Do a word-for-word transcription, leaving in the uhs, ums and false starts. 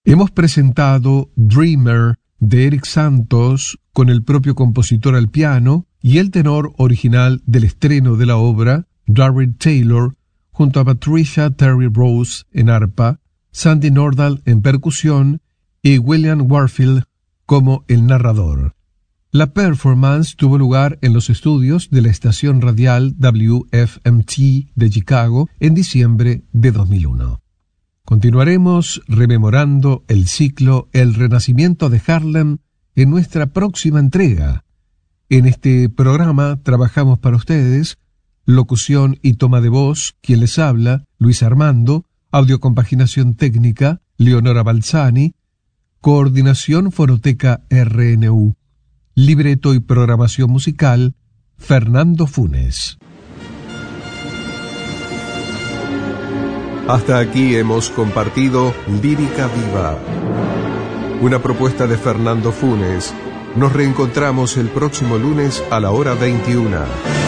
Hemos presentado Dreamer de Eric Santos con el propio compositor al piano y el tenor original del estreno de la obra, Darryl Taylor, junto a Patricia Terry Rose en arpa, Sandy Nordahl en percusión y William Warfield como el narrador. La performance tuvo lugar en los estudios de la estación radial W F M T de Chicago en diciembre de dos mil uno. Continuaremos rememorando el ciclo El Renacimiento de Harlem en nuestra próxima entrega. En este programa trabajamos para ustedes, locución y toma de voz, quien les habla, Luis Armando, audiocompaginación técnica, Leonora Balzani, coordinación Fonoteca R N U, libreto y programación musical, Fernando Funes. Hasta aquí hemos compartido Lírica Viva, una propuesta de Fernando Funes. Nos reencontramos el próximo lunes a la hora veintiuna.